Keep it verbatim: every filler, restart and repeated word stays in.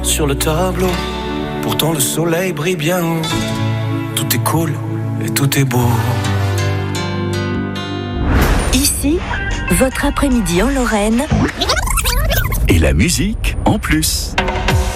sur le tableau. Pourtant le soleil brille bien haut. Tout est cool et tout est beau. Ici, votre après-midi en Lorraine. Et la musique en plus.